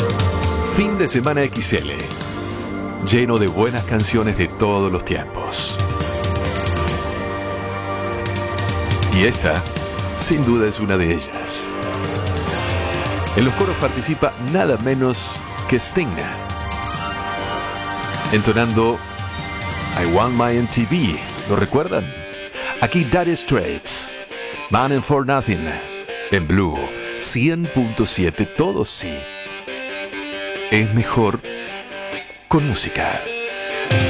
Fin de semana XL, lleno de buenas canciones de todos los tiempos. Y esta, sin duda, es una de ellas. En los coros participa nada menos que Sting, entonando I Want My MTV. ¿Lo recuerdan? Aquí Dire Straits, Man and For Nothing, en Blue 100.7. Todo sí es mejor con música.